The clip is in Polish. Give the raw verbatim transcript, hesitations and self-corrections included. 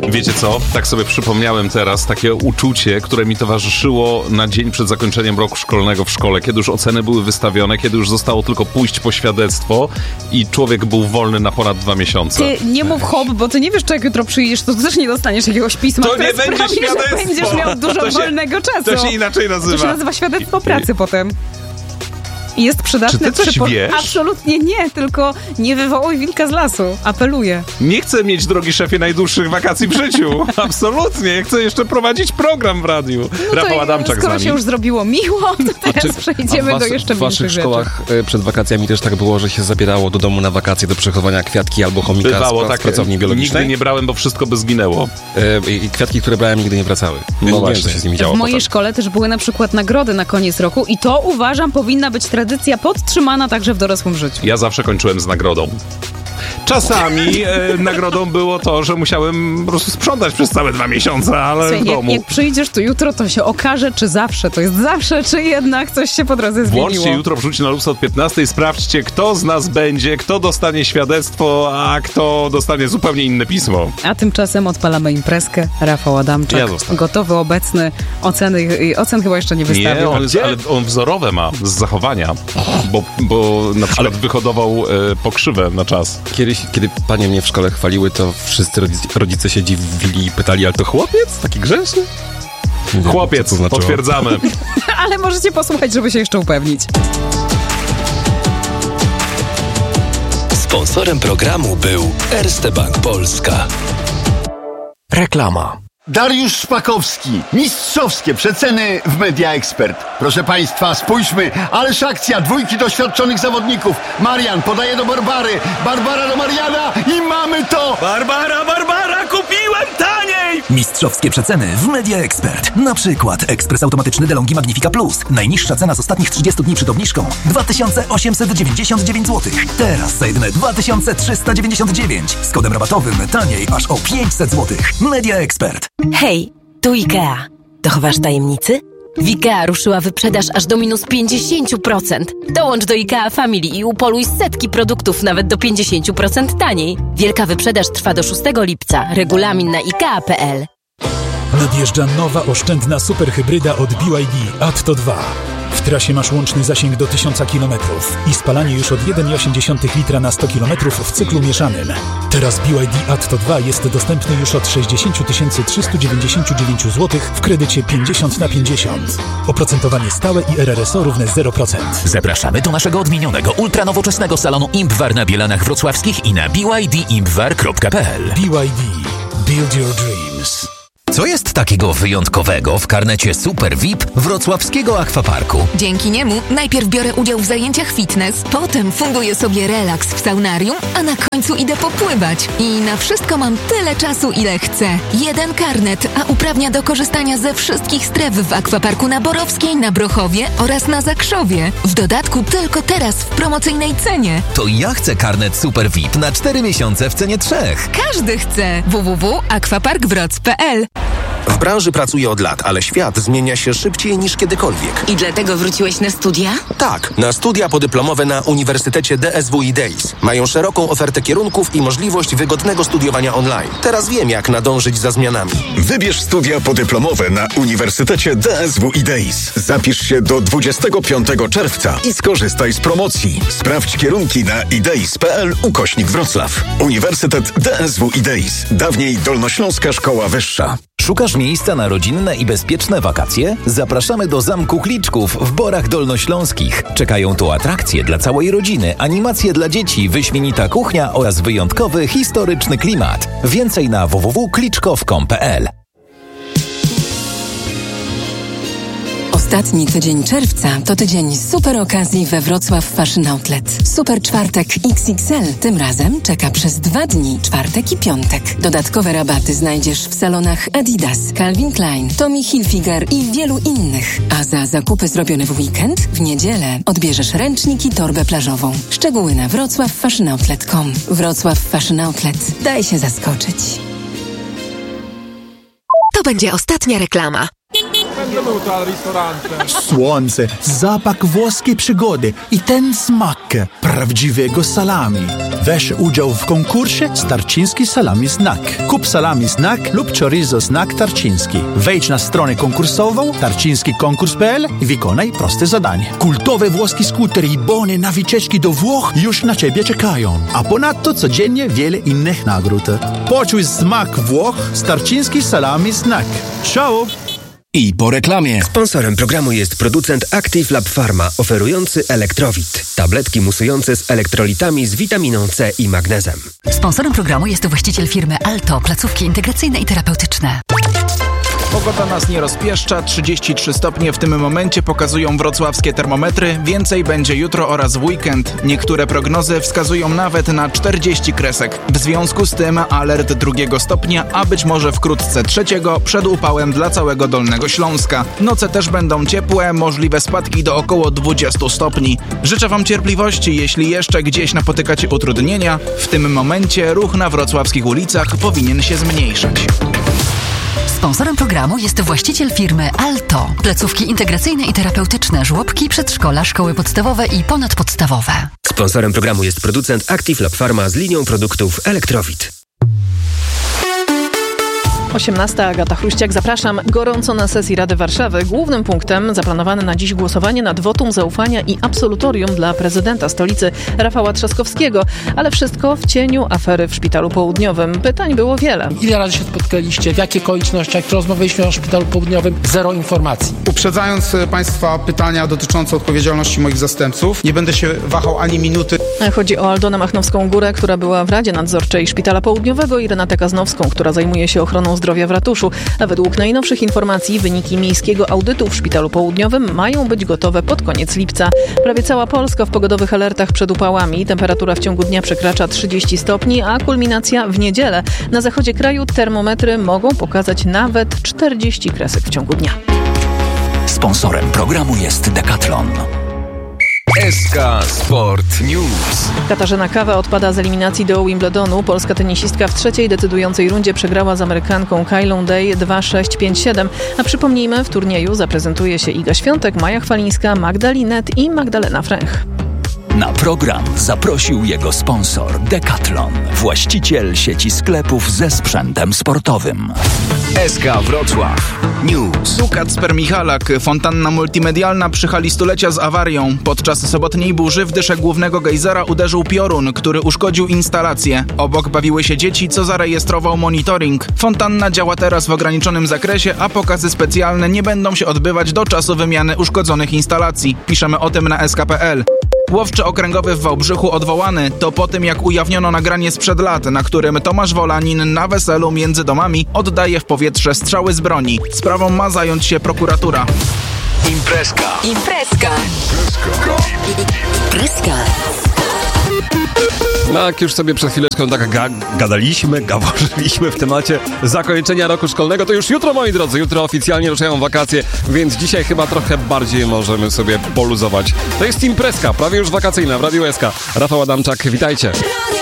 Wiecie co? Tak sobie przypomniałem teraz takie uczucie, które mi towarzyszyło na dzień przed zakończeniem roku szkolnego w szkole, kiedy już oceny były wystawione, kiedy już zostało tylko pójść po świadectwo i człowiek był wolny na ponad dwa miesiące. Ty nie mów hop, bo ty nie wiesz, czy jak jutro przyjdziesz, to też nie dostaniesz jakiegoś pisma, to które nie będzie sprawi, świadectwo. że będziesz miał dużo to się, wolnego czasu. To się inaczej nazywa. To się nazywa świadectwo pracy potem. I jest przydatne. Czy ty coś przypo- wiesz? Absolutnie nie, tylko nie wywołuj wilka z lasu. Apeluję. Nie chcę mieć, drogi szefie, najdłuższych wakacji w życiu. Absolutnie. Ja chcę jeszcze prowadzić program w radiu. No Rafał Adamczak z skoro nami. się już zrobiło miło, to teraz Czy, przejdziemy was, do jeszcze w waszych większych szkołach rzeczy. Przed wakacjami też tak było, że się zabierało do domu na wakacje do przechowania kwiatki albo chomika Bywało z, tak, z pracowni biologicznej? Nigdy nie brałem, bo wszystko by zginęło. E, I kwiatki, które brałem, nigdy nie wracały. No Nie właśnie. wiem, co się z nimi działo W mojej potem. szkole też były na przykład nagrody na koniec roku i to uważam powinna być tradycja podtrzymana także w dorosłym życiu. Ja zawsze kończyłem z nagrodą. Czasami e, nagrodą było to, że musiałem po prostu sprzątać przez całe dwa miesiące, ale Słuchaj, w jak, domu. jak przyjdziesz tu jutro, to się okaże, czy zawsze to jest zawsze, czy jednak coś się po drodze zmieniło. Włączcie jutro, wrzuć na lustro od piętnastej, sprawdźcie, kto z nas będzie, kto dostanie świadectwo, a kto dostanie zupełnie inne pismo. A tymczasem odpalamy imprezkę. Rafał Adamczak, Ja zostałem. gotowy, obecny. Oceny, i ocen chyba jeszcze nie wystawił. Nie, on, jest, ale on wzorowe ma z zachowania, bo, bo na przykład wyhodował e, pokrzywę na czas. Kiedyś, kiedy panie mnie w szkole chwaliły, to wszyscy rodzice, rodzice się dziwili i pytali, ale to chłopiec? Taki grzeczny? Nie wiem, Chłopiec, co to znaczyło. potwierdzamy. Ale możecie posłuchać, żeby się jeszcze upewnić. Sponsorem programu był Erste Bank Polska. Reklama. Dariusz Szpakowski. Mistrzowskie przeceny w Media Expert. Proszę Państwa, spójrzmy. Ależ akcja dwójki doświadczonych zawodników. Marian podaje do Barbary. Barbara do Mariana i mamy to! Barbara, Barbara, kupiłem taniej! Mistrzowskie przeceny w Media Expert. Na przykład ekspres automatyczny DeLonghi Magnifica Plus. Najniższa cena z ostatnich trzydziestu dni przed obniżką dwa tysiące osiemset dziewięćdziesiąt dziewięć złotych. Teraz za jedyne dwa tysiące trzysta dziewięćdziesiąt dziewięć. Z kodem rabatowym taniej aż o pięćset złotych. Media Expert. Hej, tu IKEA. Dochowasz tajemnicy? W IKEA ruszyła wyprzedaż aż do minus pięćdziesiąt procent. Dołącz do IKEA Family i upoluj setki produktów nawet do pięćdziesiąt procent taniej. Wielka wyprzedaż trwa do szóstego lipca. Regulamin na ikea kropka p l. Nadjeżdża nowa oszczędna superhybryda od B Y D Atto dwa. W trasie masz łączny zasięg do tysiąc kilometrów i spalanie już od jeden przecinek osiem litra na sto kilometrów w cyklu mieszanym. Teraz B Y D Atto dwa jest dostępny już od sześćdziesiąt tysięcy trzysta dziewięćdziesiąt dziewięć złotych w kredycie pięćdziesiąt na pięćdziesiąt. Oprocentowanie stałe i R R S O równe zero procent. Zapraszamy do naszego odmienionego, ultranowoczesnego salonu IMPWAR na Bielanach Wrocławskich i na b y d impwar kropka p l. B Y D. Build your dreams. Co jest takiego wyjątkowego w karnecie Super V I P wrocławskiego akwaparku? Dzięki niemu najpierw biorę udział w zajęciach fitness, potem funduję sobie relaks w saunarium, a na końcu idę popływać. I na wszystko mam tyle czasu, ile chcę. Jeden karnet, a uprawnia do korzystania ze wszystkich stref w akwaparku na Borowskiej, na Brochowie oraz na Zakrzowie. W dodatku tylko teraz w promocyjnej cenie. To ja chcę karnet Super V I P na cztery miesiące w cenie trzech. Każdy chce. w w w kropka akwapark wroc kropka p l. W branży pracuję od lat, ale świat zmienia się szybciej niż kiedykolwiek. I dlatego wróciłeś na studia? Tak, na studia podyplomowe na Uniwersytecie D S W i Days. Mają szeroką ofertę kierunków i możliwość wygodnego studiowania online. Teraz wiem, jak nadążyć za zmianami. Wybierz studia podyplomowe na Uniwersytecie D S W i Days. Zapisz się do dwudziestego piątego czerwca i skorzystaj z promocji. Sprawdź kierunki na idays kropka p l ukośnik Wrocław. Uniwersytet D S W i Days. Dawniej Dolnośląska Szkoła Wyższa. Szukasz miejsca na rodzinne i bezpieczne wakacje? Zapraszamy do Zamku Kliczków w Borach Dolnośląskich. Czekają tu atrakcje dla całej rodziny, animacje dla dzieci, wyśmienita kuchnia oraz wyjątkowy, historyczny klimat. Więcej na w w w kropka kliczkow kropka com kropka p l. Ostatni tydzień czerwca to tydzień super okazji we Wrocław Fashion Outlet. Super czwartek X X L. Tym razem czeka przez dwa dni, czwartek i piątek. Dodatkowe rabaty znajdziesz w salonach Adidas, Calvin Klein, Tommy Hilfiger i wielu innych. A za zakupy zrobione w weekend, w niedzielę odbierzesz ręcznik i torbę plażową. Szczegóły na wrocław fashion outlet kropka com. Wrocław Fashion Outlet. Daj się zaskoczyć. To będzie ostatnia reklama. Słońce, zapach włoskiej przygody i ten smak prawdziwego salami. Weź udział w konkursie Tarczyński Salami Znak. Kup salami Znak lub chorizo Znak Tarczyński. Wejdź na stronę konkursową tarczyński konkurs kropka p l i wykonaj proste zadanie. Kultowe włoskie skutery i bony na wycieczki do Włoch już na Ciebie czekają. A ponadto codziennie wiele innych nagród. Poczuj smak Włoch z Tarczyński Salami Znak. Ciao! I po reklamie. Sponsorem programu jest producent Active Lab Pharma, oferujący Elektrowit. Tabletki musujące z elektrolitami z witaminą C i magnezem. Sponsorem programu jest właściciel firmy Alto, placówki integracyjne i terapeutyczne. Pogoda nas nie rozpieszcza, trzydzieści trzy stopnie w tym momencie pokazują wrocławskie termometry, więcej będzie jutro oraz w weekend. Niektóre prognozy wskazują nawet na czterdzieści kresek. W związku z tym alert drugiego stopnia, a być może wkrótce trzeciego, przed upałem dla całego Dolnego Śląska. Noce też będą ciepłe, możliwe spadki do około dwudziestu stopni. Życzę Wam cierpliwości, jeśli jeszcze gdzieś napotykacie utrudnienia. W tym momencie ruch na wrocławskich ulicach powinien się zmniejszać. Sponsorem programu jest właściciel firmy Alto. Placówki integracyjne i terapeutyczne, żłobki, przedszkola, szkoły podstawowe i ponadpodstawowe. Sponsorem programu jest producent Active Lab Pharma z linią produktów Elektrowit. osiemnasta. Agata Chruściak, zapraszam gorąco na sesji Rady Warszawy. Głównym punktem zaplanowane na dziś głosowanie nad wotum zaufania i absolutorium dla prezydenta stolicy Rafała Trzaskowskiego. Ale wszystko w cieniu afery w Szpitalu Południowym. Pytań było wiele. Ile razy się spotkaliście, w jakich okolicznościach, rozmawialiśmy o Szpitalu Południowym? Zero informacji. Uprzedzając Państwa pytania dotyczące odpowiedzialności moich zastępców, nie będę się wahał ani minuty. Chodzi o Aldonę Machnowską-Górę, która była w Radzie Nadzorczej Szpitala Południowego, i Renatę Kaznowską, która zajmuje się ochroną zdrowia w ratuszu. A według najnowszych informacji wyniki miejskiego audytu w Szpitalu Południowym mają być gotowe pod koniec lipca. Prawie cała Polska w pogodowych alertach przed upałami. Temperatura w ciągu dnia przekracza trzydzieści stopni, a kulminacja w niedzielę. Na zachodzie kraju termometry mogą pokazać nawet czterdzieści kresek w ciągu dnia. Sponsorem programu jest Decathlon. S K Sport News. Katarzyna Kawa odpada z eliminacji do Wimbledonu. Polska tenisistka w trzeciej decydującej rundzie przegrała z Amerykanką Kylą Day dwa sześć pięć siedem. A przypomnijmy, w turnieju zaprezentuje się Iga Świątek, Maja Chwalińska, Magda Linet i Magdalena Fręch. Na program zaprosił jego sponsor Decathlon, właściciel sieci sklepów ze sprzętem sportowym. S K Wrocław News. Tu Kacper Michalak. Fontanna multimedialna przy hali stulecia z awarią. Podczas sobotniej burzy w dysze głównego gejzera uderzył piorun, który uszkodził instalację. Obok bawiły się dzieci, co zarejestrował monitoring. Fontanna działa teraz w ograniczonym zakresie, a pokazy specjalne nie będą się odbywać do czasu wymiany uszkodzonych instalacji. Piszemy o tym na S K kropka p l. Łowczy okręgowy w Wałbrzychu odwołany. To po tym, jak ujawniono nagranie sprzed lat, na którym Tomasz Wolanin na weselu między domami oddaje w powietrze strzały z broni. Sprawą ma zająć się prokuratura. Imprezka. Imprezka. Imprezka. No, jak już sobie przed chwileczką tak ga- gadaliśmy, gaworzyliśmy w temacie zakończenia roku szkolnego, to już jutro, moi drodzy, jutro oficjalnie ruszają wakacje, więc dzisiaj chyba trochę bardziej możemy sobie poluzować. To jest imprezka, prawie już wakacyjna w Radiu S K. Rafał Adamczak, witajcie.